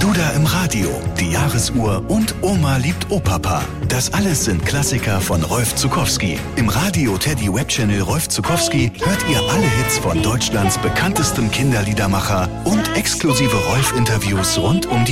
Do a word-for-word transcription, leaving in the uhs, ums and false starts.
Duda im Radio, die Jahresuhr und Oma liebt Opapa. Das alles sind Klassiker von Rolf Zuckowski. Im Radio Teddy Webchannel Rolf Zuckowski hört ihr alle Hits von Deutschlands bekanntestem Kinderliedermacher und exklusive Rolf-Interviews rund um die